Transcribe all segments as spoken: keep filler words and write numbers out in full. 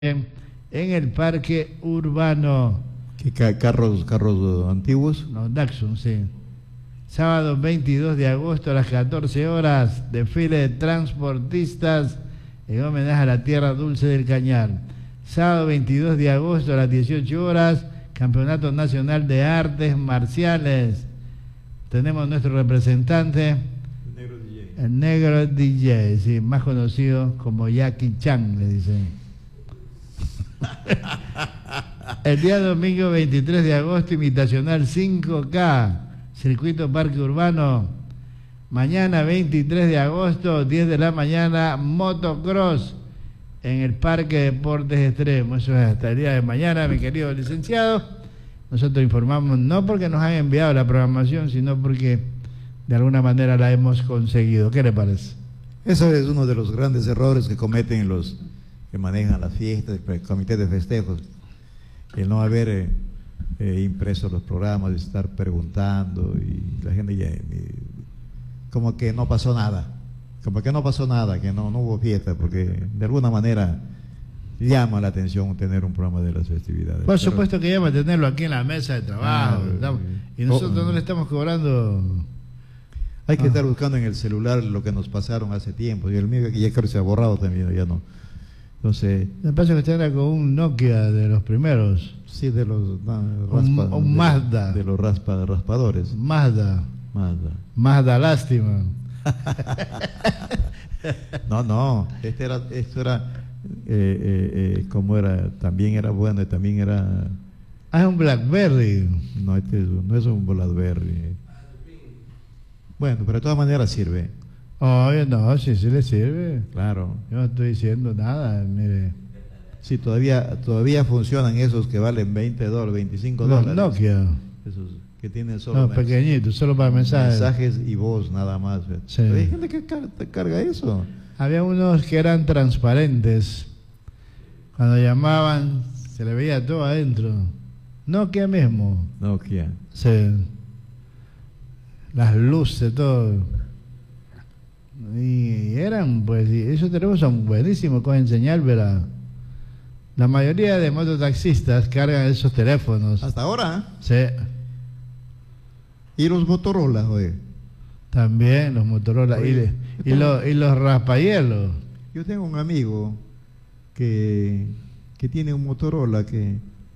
en el parque urbano. ¿Qué ca carros, carros antiguos? No, Datsun, sí. Sábado veintidós de agosto a las catorce horas, desfile de transportistas en homenaje a la tierra dulce del Cañar. Sábado veintidós de agosto a las dieciocho horas, Campeonato Nacional de Artes Marciales. Tenemos nuestro representante, el negro D J. El negro D J, sí, más conocido como Jackie Chan, le dicen. El día domingo veintitrés de agosto, invitacional cinco K, Circuito Parque Urbano. Mañana veintitrés de agosto, diez de la mañana, motocross en el Parque Deportes Extremos. Eso es hasta el día de mañana, mi querido licenciado. Nosotros informamos no porque nos han enviado la programación, sino porque de alguna manera la hemos conseguido. ¿Qué le parece? Eso es uno de los grandes errores que cometen los que manejan las fiestas, el comité de festejos, el no haber eh, eh, impreso los programas, estar preguntando y la gente ya, eh, como que no pasó nada, como que no pasó nada, que no, no hubo fiesta, porque de alguna manera llama la atención tener un programa de las festividades. Por supuesto Pero, que llama tenerlo aquí en la mesa de trabajo, ah, y nosotros oh, no le estamos cobrando. Hay que ah. estar buscando en el celular lo que nos pasaron hace tiempo, y el mío que ya creo que se ha borrado también, ya no. Entonces, me parece que usted era con un Nokia de los primeros. Sí, de los no, raspa, un, un de, Mazda. De los raspa, raspadores. Mazda. Mazda. Mazda, lástima. No, no, este era, esto era, eh, eh, eh, como era, también era bueno, también era... Ah, es un BlackBerry. No, este es, no es un BlackBerry. Bueno, pero de todas maneras sirve. Oye, no, sí, sí le sirve. Claro. Yo no estoy diciendo nada, mire. Sí, todavía todavía funcionan esos que valen veinte dólares, veinticinco dólares. Nokia. Esos que tienen solo... No, pequeñitos, solo para mensajes. Mensajes y voz, nada más. Sí. Pero hay gente que carga, carga eso. Había unos que eran transparentes. Cuando llamaban, se le veía todo adentro. Nokia mismo. Nokia. Sí. Las luces, todo. Y eran, pues, y esos teléfonos son buenísimos, cogen señal, ¿verdad? La mayoría de mototaxistas cargan esos teléfonos. ¿Hasta ahora? Sí. ¿Y los Motorola, oye? También, los Motorola. Oye, y, y, lo, y los raspahielos. Yo tengo un amigo que, que tiene un Motorola que,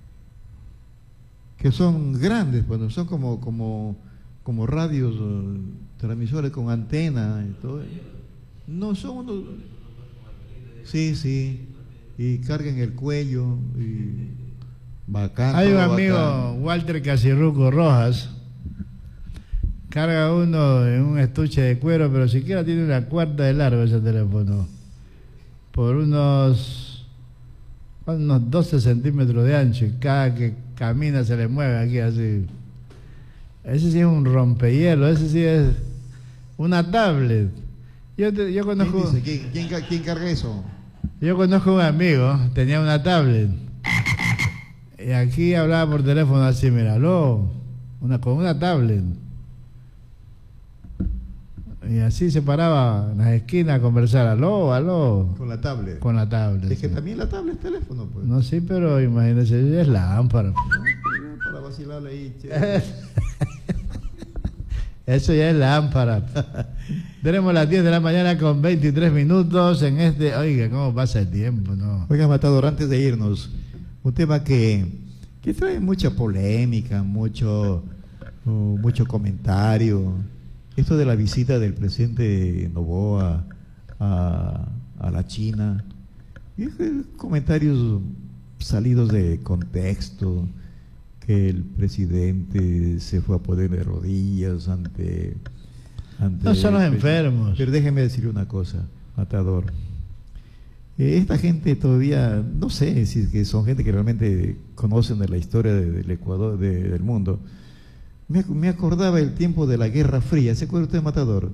que son grandes, pues, son como... como como radios, transmisores con antena y todo. No son unos... Sí, sí. Y cargan el cuello y... Bacán. Hay un amigo, bacán. Walter Casirruco Rojas, carga uno en un estuche de cuero, pero siquiera tiene una cuarta de largo ese teléfono. Por unos... unos doce centímetros de ancho, y cada que camina se le mueve aquí así. Ese sí es un rompehielo, ese sí es una tablet. Yo, te, yo conozco... ¿Quién, dice? ¿Quién, quién, ¿Quién carga eso? Yo conozco un amigo, tenía una tablet. Y aquí hablaba por teléfono así, mira, aló, una, con una tablet. Y así se paraba en las esquinas a conversar, aló, aló. Con la tablet. Con la tablet. Es que sí. También la tablet es teléfono, pues. No, sí, pero imagínese, es lámpara. No, para vacilarle ahí, che. Eso ya es lámpara. Tenemos las diez de la mañana con veintitrés minutos en este... Oiga, ¿cómo pasa el tiempo? No. Oiga, Matador, antes de irnos, un tema que, que trae mucha polémica, mucho, uh, mucho comentario. Esto de la visita del presidente Noboa a, a la China. Y, eh, comentarios salidos de contexto, que el presidente se fue a poner de rodillas ante... ante no son los enfermos. Pero déjeme decirle una cosa, Matador. Eh, esta gente todavía, no sé si es que son gente que realmente conocen de la historia de, del Ecuador, de, del mundo. Me, me acordaba el tiempo de la Guerra Fría. ¿Se acuerda usted, Matador?